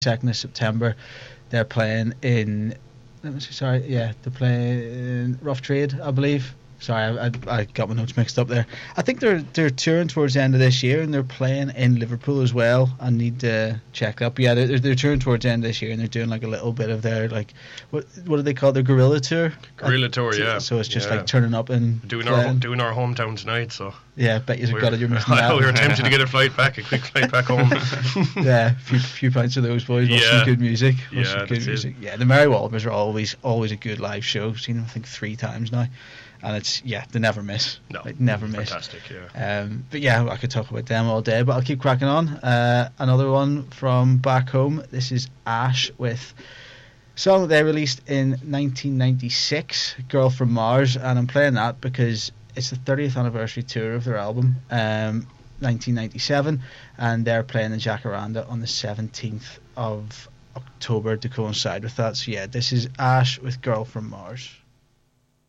2nd of September. They're playing in. Let me see. Sorry, yeah, they're playing in Rough Trade, I believe. Sorry, I got my notes mixed up there. I think they're touring towards the end of this year, and they're playing in Liverpool as well. I need to check that. But yeah, they're touring towards the end of this year, and they're doing like a little bit of their like what do they call it? Their guerrilla tour? Guerrilla tour, yeah. So it's just like turning up and doing our hometown tonight. So yeah, bet you've got it. You're missing that. We were tempted to get a quick flight back home. Yeah, a few pints of those boys. Watch some good music. Yeah, Yeah, the Merry Walbers are always a good live show. Seen them I think 3 times now. And it's they never miss. No, never miss. Fantastic, yeah. But yeah, I could talk about them all day, but I'll keep cracking on. Another one from back home. This is Ash with a song that they released in 1996, "Girl from Mars," and I'm playing that because it's the 30th anniversary tour of their album, 1997, and they're playing in Jacaranda on the 17th of October to coincide with that. So yeah, this is Ash with "Girl from Mars."